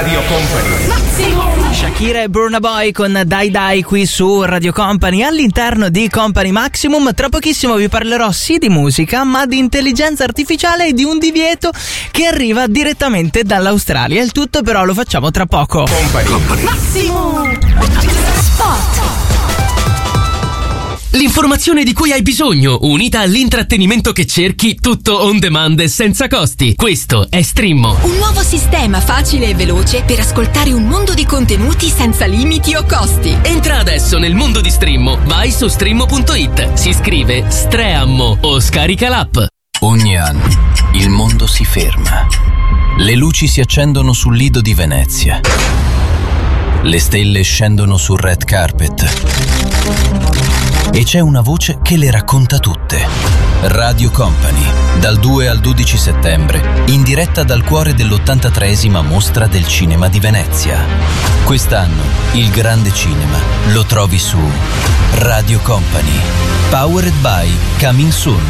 Radio Company. Shakira e Burna Boy con Dai Dai qui su Radio Company all'interno di Company Maximum. Tra pochissimo vi parlerò sì di musica, ma di intelligenza artificiale e di un divieto che arriva direttamente dall'Australia. Il tutto però lo facciamo tra poco. Company. Maximum Spot. L'informazione di cui hai bisogno, unita all'intrattenimento che cerchi, tutto on demand e senza costi. Questo è Streammo. Un nuovo sistema facile e veloce per ascoltare un mondo di contenuti senza limiti o costi. Entra adesso nel mondo di Streammo. Vai su streammo.it. Si scrive Streammo o scarica l'app. Ogni anno il mondo si ferma. Le luci si accendono sul Lido di Venezia. Le stelle scendono sul red carpet. E c'è una voce che le racconta tutte. Radio Company, dal 2 al 12 settembre, in diretta dal cuore dell'83esima Mostra del Cinema di Venezia. Quest'anno il grande cinema lo trovi su Radio Company. Powered by Coming Soon.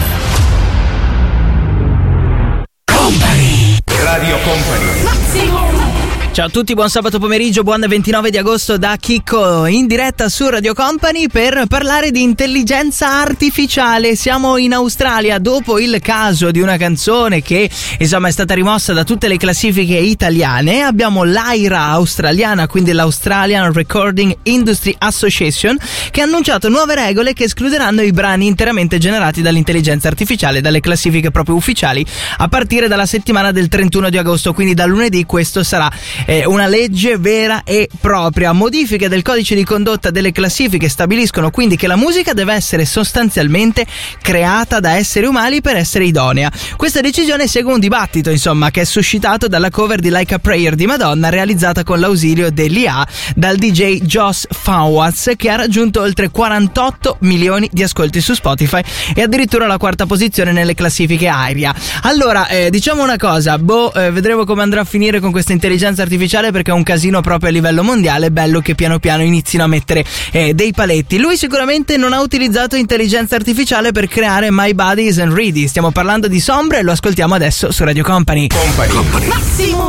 Radio Company. Ciao a tutti, buon sabato pomeriggio, buon 29 di agosto da Chicco in diretta su Radio Company per parlare di intelligenza artificiale. Siamo in Australia dopo il caso di una canzone che insomma è stata rimossa da tutte le classifiche italiane. Abbiamo l'AIRA australiana, quindi l'Australian Recording Industry Association, che ha annunciato nuove regole che escluderanno i brani interamente generati dall'intelligenza artificiale dalle classifiche proprio ufficiali a partire dalla settimana del 31 di agosto, quindi da lunedì. Questo sarà una legge vera e propria. Modifiche del codice di condotta delle classifiche stabiliscono quindi che la musica deve essere sostanzialmente creata da esseri umani per essere idonea. Questa decisione segue un dibattito insomma che è suscitato dalla cover di Like a Prayer di Madonna realizzata con l'ausilio dell'IA dal DJ Joss Fawaz, che ha raggiunto oltre 48 milioni di ascolti su Spotify e addirittura la quarta posizione nelle classifiche AIRA. Allora diciamo una cosa, vedremo come andrà a finire con questa intelligenza artificiale, perché è un casino proprio a livello mondiale. È bello che piano piano inizino a mettere dei paletti. Lui sicuramente non ha utilizzato intelligenza artificiale per creare My Body Isn't Ready. Stiamo parlando di Sombra e lo ascoltiamo adesso su Radio Company. Company. Maximum